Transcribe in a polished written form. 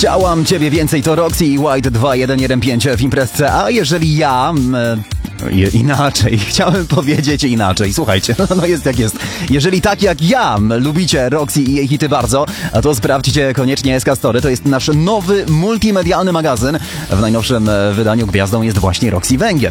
Chciałam ciebie więcej, to Roxy i White 2115 w imprezce, a jeżeli ja... inaczej, chciałem powiedzieć inaczej. Słuchajcie, no jest jak jest. Jeżeli tak jak ja lubicie Roxy i jej hity bardzo, a to sprawdźcie koniecznie SK Story. To jest nasz nowy multimedialny magazyn. W najnowszym wydaniu gwiazdą jest właśnie Roxy Węgiel.